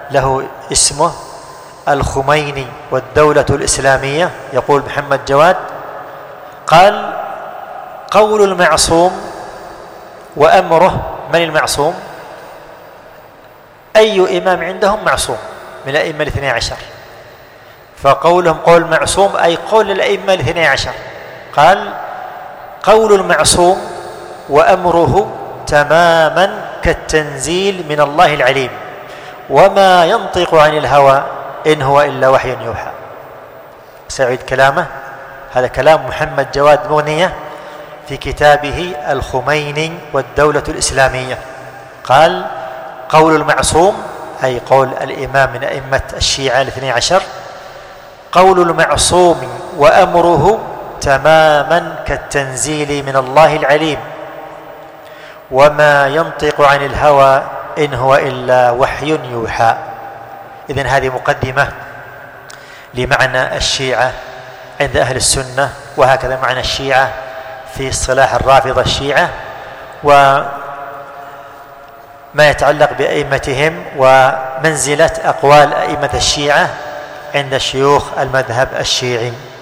له اسمه الخميني والدولة الإسلامية، يقول محمد جواد، قال: قول المعصوم وأمره. من المعصوم؟ أي إمام عندهم معصوم من الأئمة الاثني عشر، فقولهم قول معصوم أي قول الأئمة الاثني عشر. قال: قول المعصوم وأمره تماما كالتنزيل من الله العليم، وما ينطق عن الهوى إن هو إلا وحي يوحى. سأعيد كلامه، هذا كلام محمد جواد مغنية في كتابه الخميني والدولة الإسلامية. قال: قول المعصوم أي قول الإمام من أئمة الشيعة الاثني عشر، قول المعصوم وأمره تماما كالتنزيل من الله العليم، وما ينطق عن الهوى إن هو إلا وحي يوحى. إذن هذه مقدمة لمعنى الشيعة عند أهل السنة، وهكذا معنى الشيعة في اصطلاح الرافضة الشيعة، وما يتعلق بأئمتهم ومنزلة أقوال أئمة الشيعة عند شيوخ المذهب الشيعي.